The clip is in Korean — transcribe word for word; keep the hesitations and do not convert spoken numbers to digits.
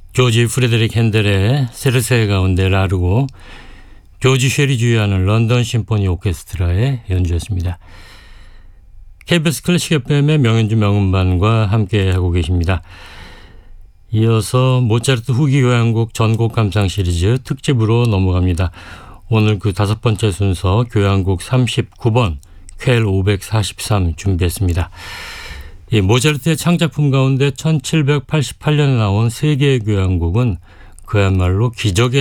조지 프레데릭 핸델의 세르세 가운데 라르고, 조지 쉐리 주의하는 런던 심포니 오케스트라의 연주였습니다. 케이비에스 클래식 에프엠의 명연주 명음반과 함께하고 계십니다. 이어서 모차르트 후기 교향곡 전곡 감상 시리즈 특집으로 넘어갑니다. 오늘 그 다섯 번째 순서 교향곡 삼십구 번 퀘일 오백사십삼 준비했습니다. 이 모차르트의 창작품 가운데 천칠백팔십팔 년에 나온 세 개의 교향곡은 그야말로 기적의